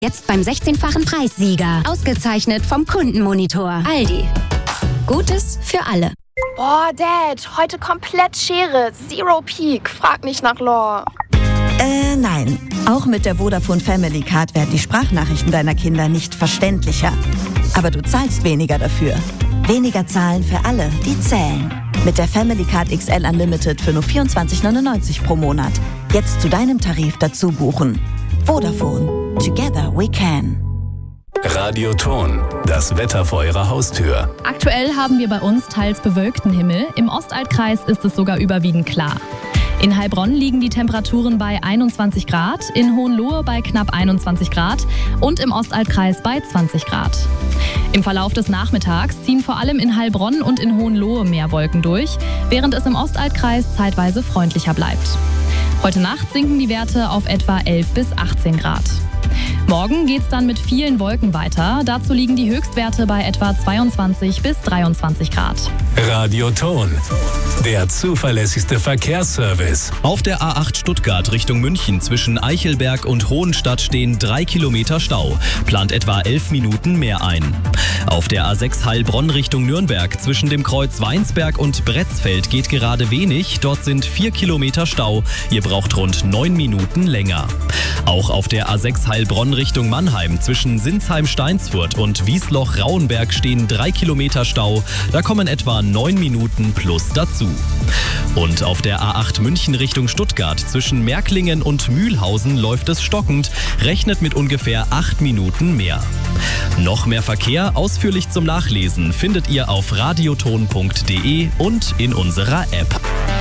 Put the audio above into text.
Jetzt beim 16-fachen Preissieger. Ausgezeichnet vom Kundenmonitor. Aldi. Gutes für alle. Boah, Dad, heute komplett Schere. Zero Peak. Frag nicht nach Lore. Nein. Auch mit der Vodafone Family Card werden die Sprachnachrichten deiner Kinder nicht verständlicher. Aber du zahlst weniger dafür. Weniger zahlen für alle, die zählen. Mit der Family Card XL Unlimited für nur 24,99 pro Monat. Jetzt zu deinem Tarif dazu buchen. Vodafone. Together we can. Radioton, das Wetter vor Ihrer Haustür. Aktuell haben wir bei uns teils bewölkten Himmel. Im Ostalbkreis ist es sogar überwiegend klar. In Heilbronn liegen die Temperaturen bei 21 Grad, in Hohenlohe bei knapp 21 Grad und im Ostalbkreis bei 20 Grad. Im Verlauf des Nachmittags ziehen vor allem in Heilbronn und in Hohenlohe mehr Wolken durch, während es im Ostalbkreis zeitweise freundlicher bleibt. Heute Nacht sinken die Werte auf etwa 11 bis 18 Grad. Morgen geht's dann mit vielen Wolken weiter. Dazu liegen die Höchstwerte bei etwa 22 bis 23 Grad. Radioton, der zuverlässigste Verkehrsservice. Auf der A8 Stuttgart Richtung München zwischen Eichelberg und Hohenstadt stehen 3 Kilometer Stau. Plant etwa 11 Minuten mehr ein. Auf der A6 Heilbronn Richtung Nürnberg zwischen dem Kreuz Weinsberg und Bretzfeld geht gerade wenig. Dort sind 4 Kilometer Stau. Ihr braucht rund 9 Minuten länger. Auch auf der A6 Heilbronn Richtung Mannheim zwischen Sinsheim-Steinsfurt und Wiesloch-Rauenberg stehen 3 Kilometer Stau. Da kommen etwa 9 Minuten plus dazu. Und auf der A8 München Richtung Stuttgart zwischen Märklingen und Mühlhausen läuft es stockend, rechnet mit ungefähr 8 Minuten mehr. Noch mehr Verkehr ausführlich zum Nachlesen findet ihr auf radioton.de und in unserer App.